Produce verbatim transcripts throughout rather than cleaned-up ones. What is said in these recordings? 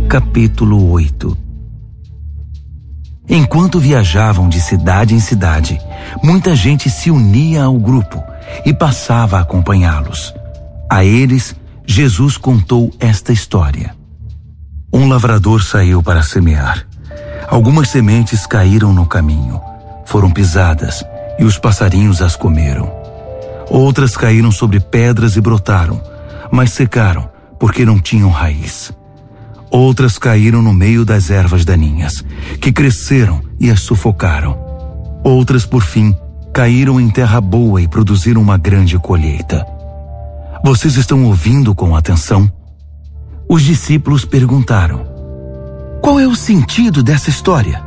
Capítulo oito. Enquanto viajavam de cidade em cidade, muita gente se unia ao grupo e passava a acompanhá-los. A eles, Jesus contou esta história. Um lavrador saiu para semear. Algumas sementes caíram no caminho, foram pisadas e os passarinhos as comeram. Outras caíram sobre pedras e brotaram, mas secaram porque não tinham raiz. Outras caíram no meio das ervas daninhas, que cresceram e as sufocaram. Outras, por fim, caíram em terra boa e produziram uma grande colheita. Vocês estão ouvindo com atenção? Os discípulos perguntaram: qual é o sentido dessa história?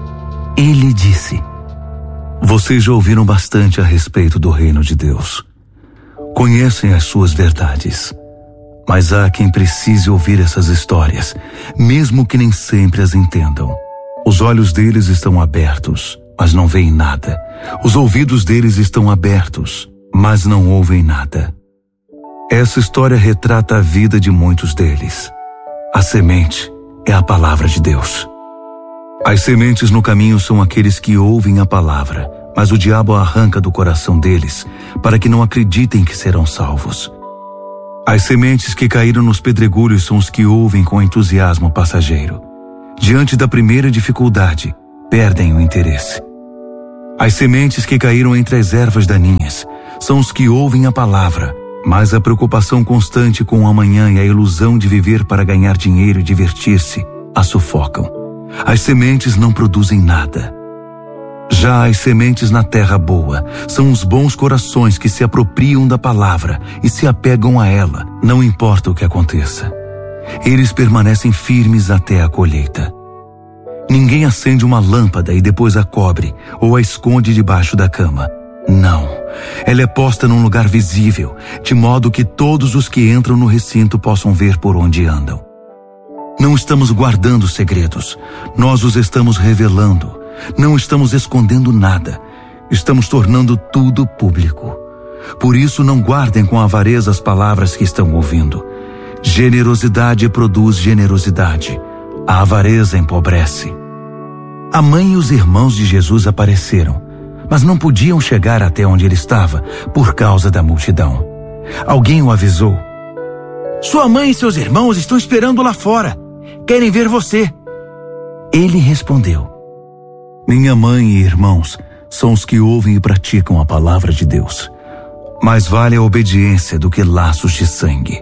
Ele disse: vocês já ouviram bastante a respeito do reino de Deus. Conhecem as suas verdades. Mas há quem precise ouvir essas histórias, mesmo que nem sempre as entendam. Os olhos deles estão abertos, mas não veem nada. Os ouvidos deles estão abertos, mas não ouvem nada. Essa história retrata a vida de muitos deles. A semente é a palavra de Deus. As sementes no caminho são aqueles que ouvem a palavra, mas o diabo a arranca do coração deles, para que não acreditem que serão salvos. As sementes que caíram nos pedregulhos são os que ouvem com entusiasmo passageiro. Diante da primeira dificuldade, perdem o interesse. As sementes que caíram entre as ervas daninhas são os que ouvem a palavra, mas a preocupação constante com o amanhã e a ilusão de viver para ganhar dinheiro e divertir-se a sufocam. As sementes não produzem nada. Já as sementes na terra boa são os bons corações que se apropriam da palavra e se apegam a ela, não importa o que aconteça. Eles permanecem firmes até a colheita. Ninguém acende uma lâmpada e depois a cobre ou a esconde debaixo da cama. Não, ela é posta num lugar visível, de modo que todos os que entram no recinto possam ver por onde andam. Não estamos guardando segredos, nós os estamos revelando. Não estamos escondendo nada, estamos tornando tudo público. Por isso não guardem com avareza as palavras que estão ouvindo. Generosidade produz generosidade, a avareza empobrece. A mãe e os irmãos de Jesus apareceram, mas não podiam chegar até onde ele estava por causa da multidão. Alguém o avisou: sua mãe e seus irmãos estão esperando lá fora, querem ver você. Ele respondeu: minha mãe e irmãos são os que ouvem e praticam a palavra de Deus. Mais vale a obediência do que laços de sangue.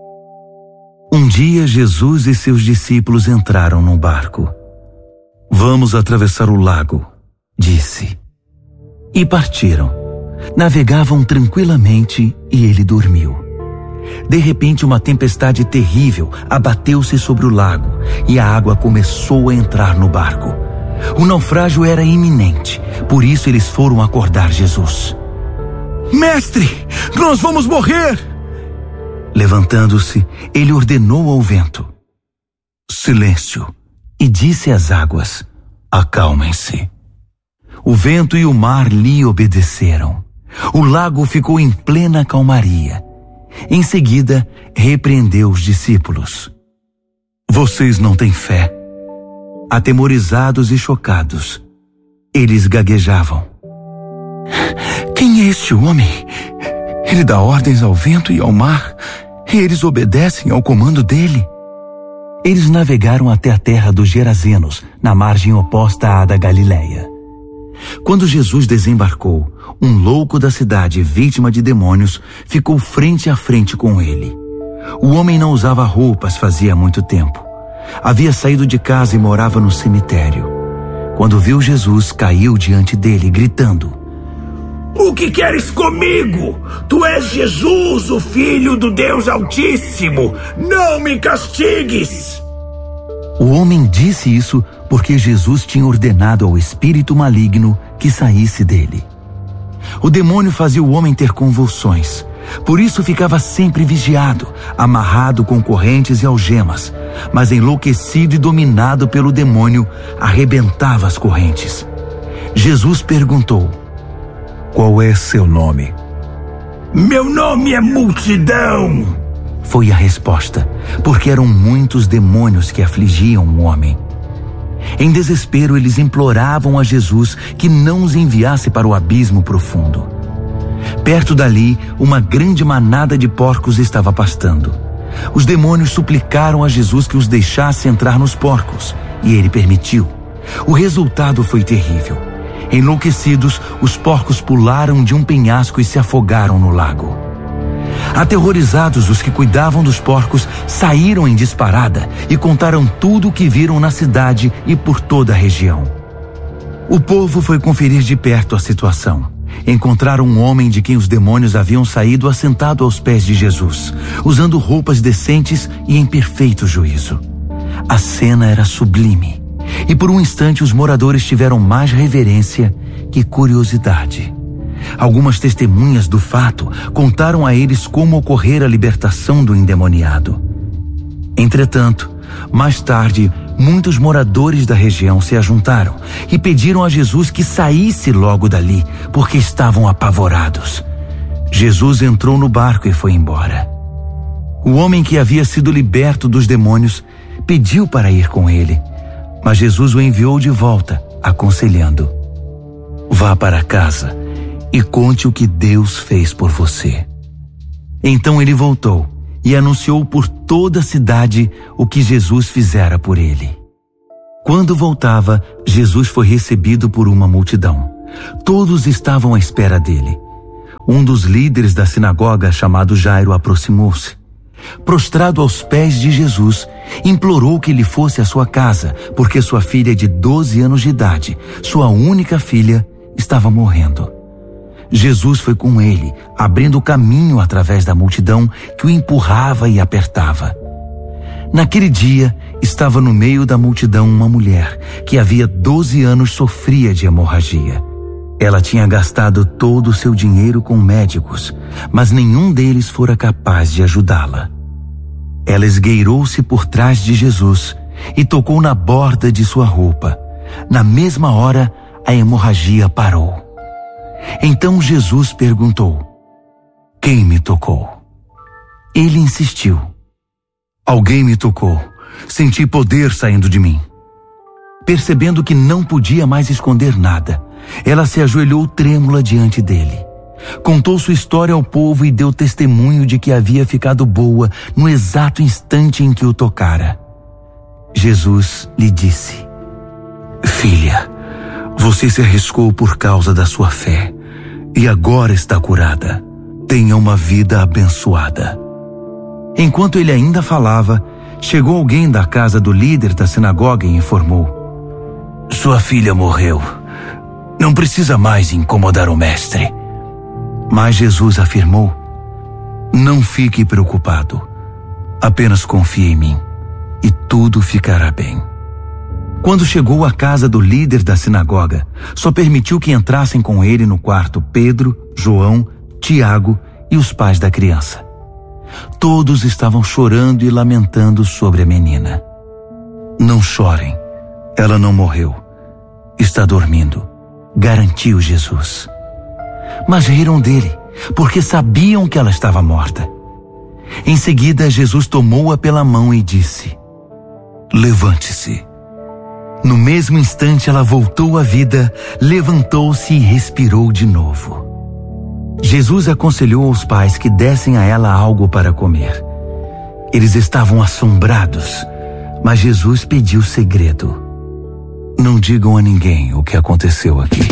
Um dia Jesus e seus discípulos entraram num barco. Vamos atravessar o lago, disse. E partiram. Navegavam tranquilamente e ele dormiu. De repente uma tempestade terrível abateu-se sobre o lago e a água começou a entrar no barco. O naufrágio era iminente, por isso eles foram acordar Jesus. Mestre, nós vamos morrer! Levantando-se, ele ordenou ao vento: silêncio, e disse às águas: acalmem-se. O vento e o mar lhe obedeceram. O lago ficou em plena calmaria. Em seguida, repreendeu os discípulos: vocês não têm fé. Atemorizados e chocados, eles gaguejavam: quem é este homem? Ele dá ordens ao vento e ao mar, e eles obedecem ao comando dele. Eles navegaram até a terra dos Gerazenos, na margem oposta à da Galileia. Quando Jesus desembarcou, um louco da cidade, vítima de demônios, ficou frente a frente com ele. O homem não usava roupas fazia muito tempo. Havia saído de casa e morava no cemitério. Quando viu Jesus, caiu diante dele, gritando: o que queres comigo? Tu és Jesus, o Filho do Deus Altíssimo. Não me castigues! O homem disse isso porque Jesus tinha ordenado ao espírito maligno que saísse dele. O demônio fazia o homem ter convulsões. Por isso ficava sempre vigiado, amarrado com correntes e algemas, mas enlouquecido e dominado pelo demônio, arrebentava as correntes. Jesus perguntou: qual é seu nome? Meu nome é Multidão. foi a resposta, porque eram muitos demônios que afligiam o homem. Em desespero, eles imploravam a Jesus que não os enviasse para o abismo profundo. Perto dali, uma grande manada de porcos estava pastando. Os demônios suplicaram a Jesus que os deixasse entrar nos porcos, e ele permitiu. O resultado foi terrível. Enlouquecidos, os porcos pularam de um penhasco e se afogaram no lago. Aterrorizados, os que cuidavam dos porcos saíram em disparada e contaram tudo o que viram na cidade e por toda a região. O povo foi conferir de perto a situação. Encontraram um homem de quem os demônios haviam saído assentado aos pés de Jesus, usando roupas decentes e em perfeito juízo. A cena era sublime, e por um instante os moradores tiveram mais reverência que curiosidade. Algumas testemunhas do fato contaram a eles como ocorrera a libertação do endemoniado. Entretanto, mais tarde, muitos moradores da região se ajuntaram e pediram a Jesus que saísse logo dali, porque estavam apavorados. Jesus entrou no barco e foi embora. O homem que havia sido liberto dos demônios pediu para ir com ele, mas Jesus o enviou de volta, aconselhando: vá para casa e conte o que Deus fez por você. Então ele voltou e anunciou por toda a cidade o que Jesus fizera por ele. Quando voltava, Jesus foi recebido por uma multidão. Todos estavam à espera dele. Um dos líderes da sinagoga, chamado Jairo, aproximou-se. Prostrado aos pés de Jesus, implorou que ele fosse à sua casa, porque sua filha de doze anos de idade, sua única filha, estava morrendo. Jesus foi com ele, abrindo caminho através da multidão que o empurrava e apertava. Naquele dia, estava no meio da multidão uma mulher que havia doze anos sofria de hemorragia. Ela tinha gastado todo o seu dinheiro com médicos, mas nenhum deles fora capaz de ajudá-la. Ela esgueirou-se por trás de Jesus e tocou na borda de sua roupa. Na mesma hora, a hemorragia parou. Então Jesus perguntou: quem me tocou? Ele insistiu: alguém me tocou. Senti poder saindo de mim. Percebendo que não podia mais esconder nada, ela se ajoelhou trêmula diante dele. Contou sua história ao povo e deu testemunho de que havia ficado boa no exato instante em que o tocara. Jesus lhe disse: filha, você se arriscou por causa da sua fé e agora está curada. Tenha uma vida abençoada. Enquanto ele ainda falava, chegou alguém da casa do líder da sinagoga e informou: sua filha morreu. Não precisa mais incomodar o mestre. Mas Jesus afirmou: não fique preocupado. Apenas confie em mim e tudo ficará bem. Quando chegou à casa do líder da sinagoga, só permitiu que entrassem com ele no quarto Pedro, João, Tiago e os pais da criança. Todos estavam chorando e lamentando sobre a menina. Não chorem, ela não morreu. Está dormindo, garantiu Jesus. Mas riram dele, porque sabiam que ela estava morta. Em seguida, Jesus tomou-a pela mão e disse: levante-se. No mesmo instante, ela voltou à vida, levantou-se e respirou de novo. Jesus aconselhou aos pais que dessem a ela algo para comer. Eles estavam assombrados, mas Jesus pediu segredo: não digam a ninguém o que aconteceu aqui.